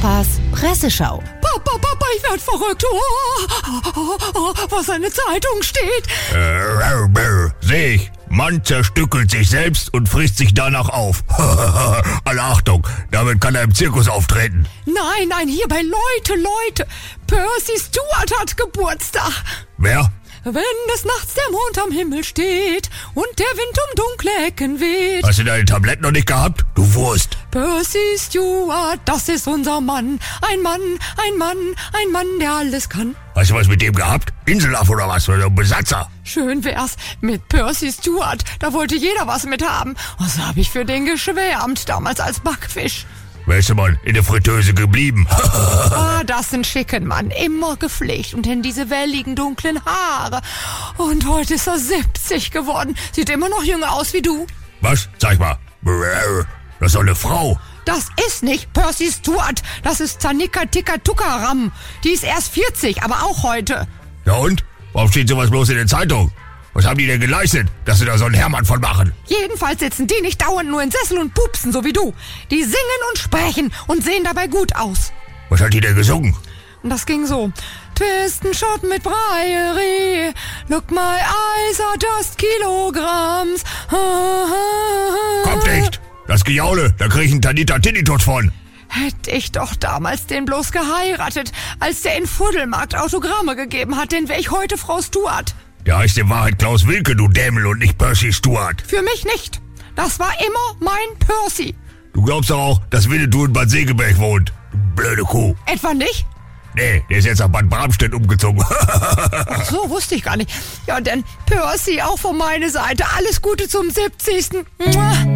Papas Presseschau. Papa, ich werd verrückt. Was eine Zeitung steht. Seh ich. Mann zerstückelt sich selbst und frisst sich danach auf. Alle Achtung, damit kann er im Zirkus auftreten. Nein, hier bei Leute. Percy Stewart hat Geburtstag. Wer? Wenn des Nachts der Mond am Himmel steht und der Wind um dunkle Ecken weht. Hast du deine Tabletten noch nicht gehabt? Du Wurst. Percy Stewart, das ist unser Mann. Ein Mann, der alles kann. Hast du was mit dem gehabt? Inselaff oder was? Oder ein Besatzer? Schön wär's mit Percy Stewart. Da wollte jeder was mit haben. Was hab ich für den geschwärmt, damals als Backfisch. Wärst du mal in der Fritteuse geblieben? Das ist ein schicken Mann. Immer gepflegt und in diese welligen, dunklen Haare. Und heute ist er 70 geworden. Sieht immer noch jünger aus wie du. Was? Zeig mal. Das ist doch eine Frau. Das ist nicht Percy Stewart. Das ist Zanika Tikatukaram. Die ist erst 40, aber auch heute. Ja und? Warum steht sowas bloß in der Zeitung? Was haben die denn geleistet, dass sie da so einen Hermann von machen? Jedenfalls sitzen die nicht dauernd nur in Sessel und pupsen, so wie du. Die singen und sprechen und sehen dabei gut aus. Was hat die denn gesungen? Und das ging so. Twist and shot mit Breierie. Look my eyes are just kilograms. Kommt nicht! Das Gejaule, da krieg ich einen Tinnitus von. Hätte ich doch damals den bloß geheiratet, als der in Fuddelmarkt Autogramme gegeben hat, den wär ich heute Frau Stewart. Der heißt in Wahrheit Klaus Wilke, du Dämel, und nicht Percy Stewart. Für mich nicht. Das war immer mein Percy. Du glaubst doch auch, dass Winnetou in Bad Segeberg wohnt. Du blöde Kuh. Etwa nicht? Nee, der ist jetzt nach Bad Bramstedt umgezogen. Ach so, wusste ich gar nicht. Ja, denn Percy auch von meiner Seite. Alles Gute zum 70. Mua.